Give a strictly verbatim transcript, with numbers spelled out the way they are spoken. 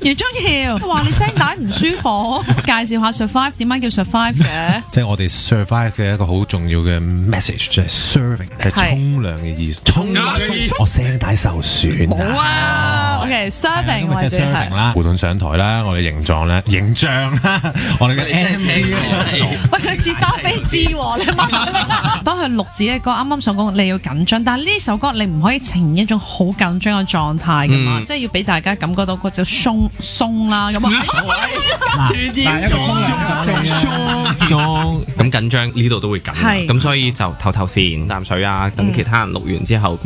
余宗耀話你聲帶唔舒服，介紹下 survive 點解叫 survive 嘅？ 即係我哋 survive 嘅一個好重要嘅 message，就係 serving 係沖涼嘅意思。沖涼嘅意思，我聲帶受損。 冇啊 ，OK，serving 或者係啦，無論上台啦，我哋形狀咧，形象啦，我哋嘅 M V 喂，佢似沙飛枝喎，你問下你。當佢錄自己嘅歌，啱啱所講你要緊張，但係呢首歌你唔可以呈現一種好緊張嘅狀態㗎嘛，即係要俾大家感覺到嗰隻鬆鬆啦咁啊。 全點鬆鬆咁緊張，呢度都會緊，咁所以就唞唞先，啖水啊，等其他人錄完之後。